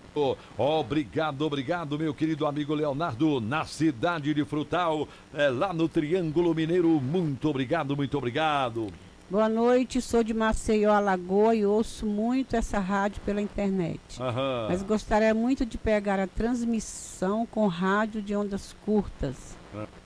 Obrigado, meu querido amigo Leonardo, na cidade de Frutal, lá no Triângulo Mineiro. Muito obrigado, muito obrigado. Boa noite, sou de Maceió, Alagoas e ouço muito essa rádio pela internet. Mas gostaria muito de pegar a transmissão com rádio de ondas curtas.